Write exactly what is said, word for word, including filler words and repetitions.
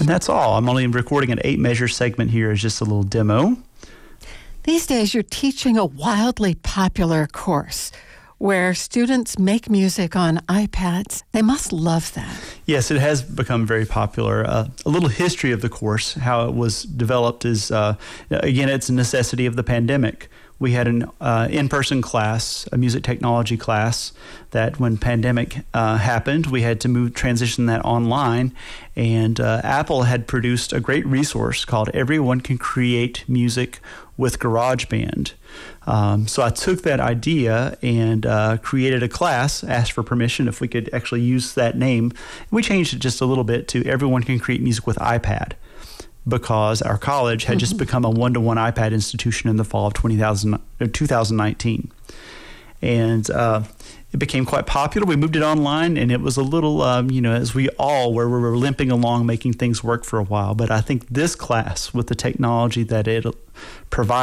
And that's all. I'm only recording an eight-measure segment here as just a little demo. These days, you're teaching a wildly popular course where students make music on iPads. They must love that. Yes, it has become very popular. Uh, a little history of the course, how it was developed is, uh, again, it's a necessity of the pandemic. We had an uh, in-person class, a music technology class, that when pandemic uh, happened, we had to move transition that online. And uh, Apple had produced a great resource called Everyone Can Create Music with GarageBand. Um, so I took that idea and uh, created a class, asked for permission if we could actually use that name. We changed it just a little bit to Everyone Can Create Music with iPad, because our college had just become a one-to-one iPad institution in the fall of twenty nineteen. And uh, it became quite popular. We moved it online, and it was a little, um, you know, as we all were, we were limping along making things work for a while. But I think this class, with the technology that it provides,